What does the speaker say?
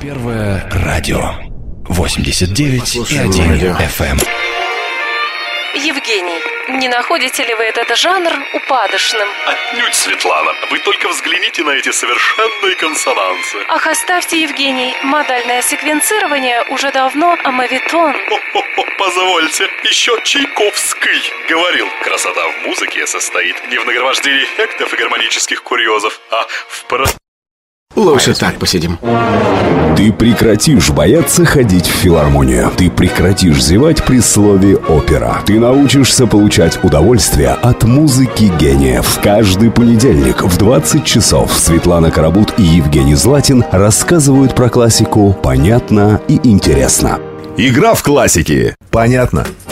Первое радио 89,1 FM. Евгений, не находите ли вы этот жанр упадочным? Отнюдь, Светлана. Вы только взгляните на эти совершенные консонансы. Ах, оставьте, Евгений. Модальное секвенцирование уже давно моветон. Позвольте, еще Чайковский говорил: красота в музыке состоит не в нагромождении эффектов и гармонических курьезов, а в Лучше так посидим. Ты прекратишь бояться ходить в филармонию. Ты прекратишь зевать при слове «опера». Ты научишься получать удовольствие от музыки гениев. Каждый понедельник в 20 часов Светлана Карабут и Евгений Златин рассказывают про классику понятно и интересно. Игра в классики. Понятно.